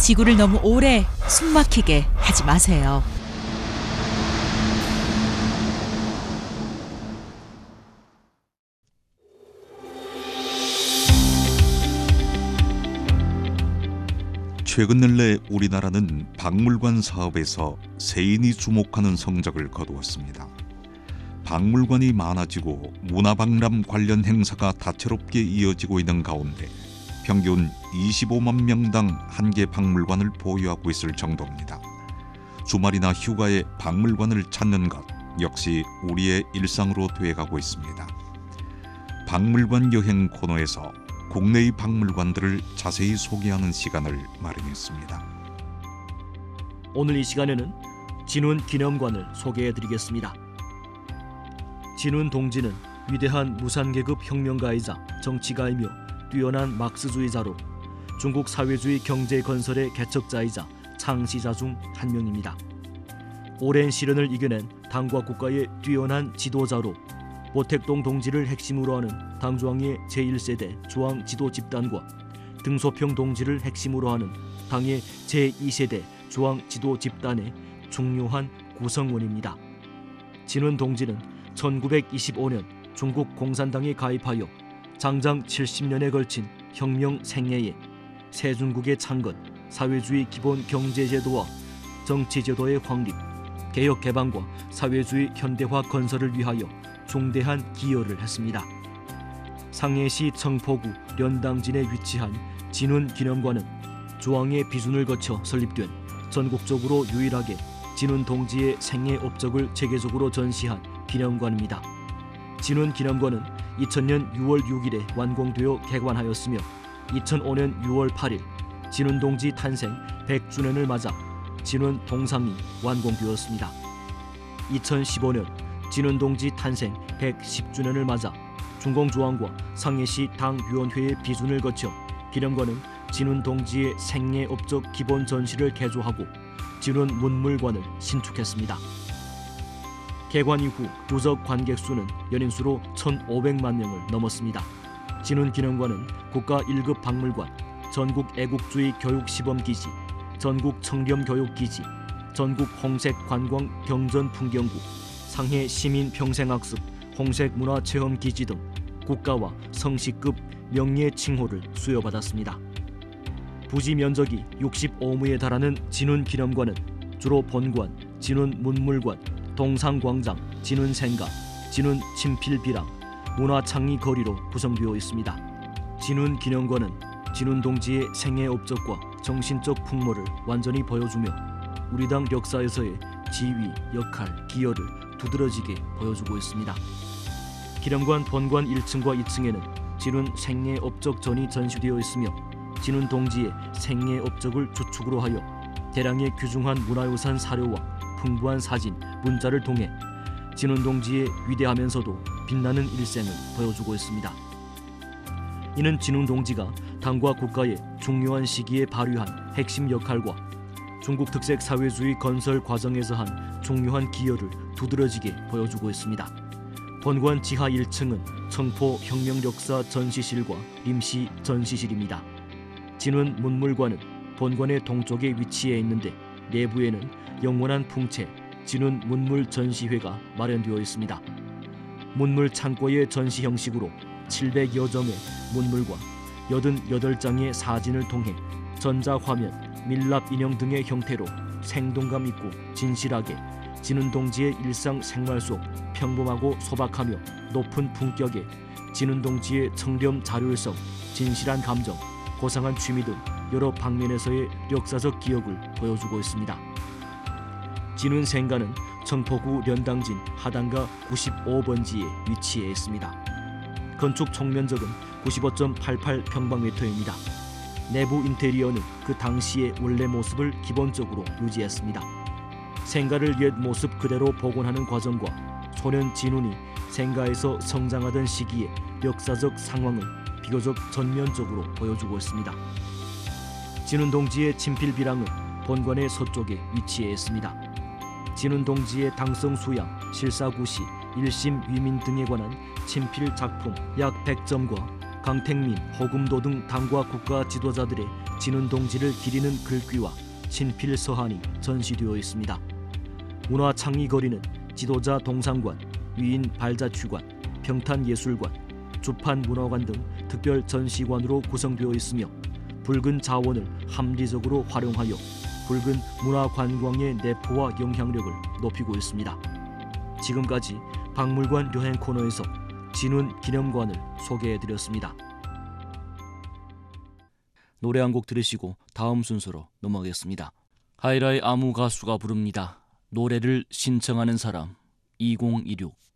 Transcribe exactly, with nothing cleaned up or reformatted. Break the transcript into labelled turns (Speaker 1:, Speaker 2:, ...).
Speaker 1: 지구를 너무 오래 숨막히게 하지 마세요.
Speaker 2: 최근 근래 우리나라는 박물관 사업에서 세인이 주목하는 성적을 거두었습니다. 박물관이 많아지고 문화박람 관련 행사가 다채롭게 이어지고 있는 가운데 평균 이십오만 명당 한 개 박물관을 보유하고 있을 정도입니다. 주말이나 휴가에 박물관을 찾는 것 역시 우리의 일상으로 되어가고 있습니다. 박물관 여행 코너에서 국내의 박물관들을 자세히 소개하는 시간을 마련했습니다.
Speaker 3: 오늘 이 시간에는 진운 기념관을 소개해드리겠습니다. 진운 동지는 위대한 무산계급 혁명가이자 정치가이며 뛰어난 막스주의자로 중국 사회주의 경제 건설의 개척자이자 창시자 중 한 명입니다. 오랜 시련을 이겨낸 당과 국가의 뛰어난 지도자로 모택동 동지를 핵심으로 하는 당조항의 제일 세대 조항 지도 집단과 등소평 동지를 핵심으로 하는 당의 제이 세대 조항 지도 집단의 중요한 구성원입니다. 진운 동지는 천구백이십오 년 중국 공산당에 가입하여 장장 칠십 년에 걸친 혁명 생애에 세중국의 창건, 사회주의 기본 경제제도와 정치제도의 확립, 개혁 개방과 사회주의 현대화 건설을 위하여 중대한 기여를 했습니다. 상해시 청포구 련당진에 위치한 진운 기념관은 조항의 비준을 거쳐 설립된 전국적으로 유일하게 진운 동지의 생애 업적을 체계적으로 전시한 기념관입니다. 진운 기념관은 이천 년 유월 육일에 완공되어 개관하였으며 이천오 년 유월 팔일 진운 동지 탄생 백 주년을 맞아 진운 동상이 완공되었습니다. 이천십오 년 진운 동지 탄생 백십 주년을 맞아 중공조항과 상해시 당위원회의 비준을 거쳐 기념관은 진운 동지의 생애 업적 기본 전시를 개조하고 진운 문물관을 신축했습니다. 개관 이후 누적 관객 수는 연인수로 천오백만 명을 넘었습니다. 진운 기념관은 국가 일 급 박물관, 전국 애국주의 교육시범기지, 전국 청렴교육기지, 전국 홍색 관광 경전 풍경구, 상해 시민 평생학습, 홍색 문화체험기지 등 국가와 성시급 명예 칭호를 수여받았습니다. 부지 면적이 육십오 무에 달하는 진운 기념관은 주로 본관, 진운 문물관, 동상광장, 진운 생가, 진운 친필비랑, 문화창의 거리로 구성되어 있습니다. 진운 기념관은 진운 동지의 생애 업적과 정신적 풍모를 완전히 보여주며 우리 당 역사에서의 지위, 역할, 기여를 두드러지게 보여주고 있습니다. 기념관 본관 일 층과 이 층에는 진운 생애 업적 전이 전시되어 있으며 진운 동지의 생애 업적을 주축으로 하여 대량의 귀중한 문화유산 사료와 풍부한 사진, 문자를 통해 진운 동지의 위대하면서도 빛나는 일생을 보여주고 있습니다. 이는 진운 동지가 당과 국가의 중요한 시기에 발휘한 핵심 역할과 중국 특색 사회주의 건설 과정에서 한 중요한 기여를 두드러지게 보여주고 있습니다. 본관 지하 일 층은 청포 혁명역사 전시실과 임시 전시실입니다. 진운 문물관은 본관의 동쪽에 위치해 있는데 내부에는 영원한 풍채 진운 문물 전시회가 마련되어 있습니다. 문물 창고의 전시 형식으로 칠백여 점의 문물과 팔십팔 장의 사진을 통해 전자화면, 밀랍 인형 등의 형태로 생동감 있고 진실하게 진운 동지의 일상생활 속 평범하고 소박하며 높은 품격의 진운 동지의 청렴 자율성, 진실한 감정, 고상한 취미 등 여러 방면에서의 역사적 기억을 보여주고 있습니다. 진운 생가는 청포구 련당진 하단가 구십오 번지에 위치해 있습니다. 건축 총면적은 구십오 점 팔팔 평방미터입니다. 내부 인테리어는 그 당시의 원래 모습을 기본적으로 유지했습니다. 생가를 옛 모습 그대로 복원하는 과정과 소년 진운이 생가에서 성장하던 시기의 역사적 상황을 비교적 전면적으로 보여주고 있습니다. 진운 동지의 친필비랑은 본관의 서쪽에 위치해 있습니다. 진운 동지의 당성 수양, 실사구시, 일심 위민 등에 관한 친필 작품 약 백 점과 강택민, 허금도 등 당과 국가 지도자들의 진훈 동지를 기리는 글귀와 친필 서한이 전시되어 있습니다. 문화창의거리는 지도자 동상관, 위인 발자취관, 평탄예술관, 주판문화관 등 특별 전시관으로 구성되어 있으며 붉은 자원을 합리적으로 활용하여 붉은 문화관광의 내포와 영향력을 높이고 있습니다. 지금까지 박물관 여행 코너에서 진훈 기념관을 소개해드렸습니다. 노래 한 곡 들으시고 다음 순서로 넘어가겠습니다. 하이라의 아무 가수가 부릅니다. 노래를 신청하는 사람 이공이육